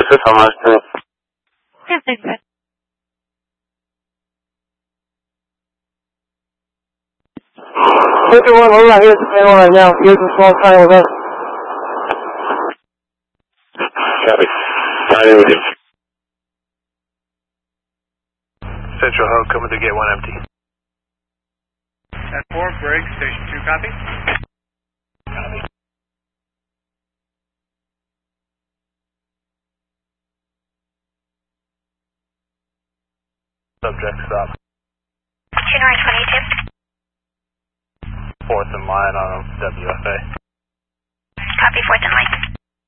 assist on last two. Yeah, thanks, man. Victor 1, we're not here at the panel right now. Here's a small time with us. Copy. Tied in with you. Central Ho, coming to get one empty. At 4, break, station 2, copy. Copy. Subject stop. January 22. 4th in line on WFA. Copy, 4th in line.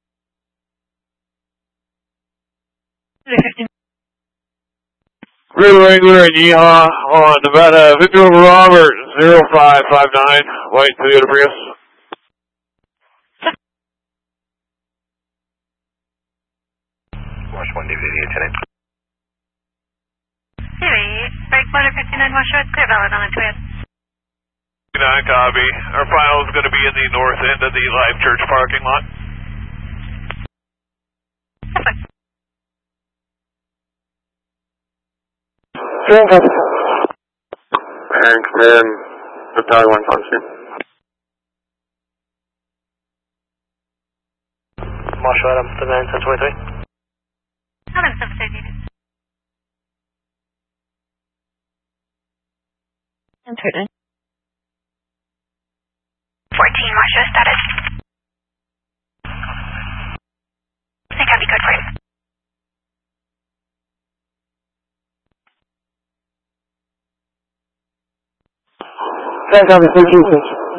15. Great Wrangler and Yeehaw on Nevada, Victor over Robert, 0559, White Toyota Prius. March 1 DVD, Lieutenant. Break motor 59 Wash Road, clear valid on the Toyota. 59 copy. Our final is going to be in the north end of the Life Church parking lot. Perfect. Train copy. And come in. The Tower 1 function. Marshall Adam, 79, 1023. How about 730? Entered in. 14, Wash Road status. I think I'll be good for you. Train copy, 13 station.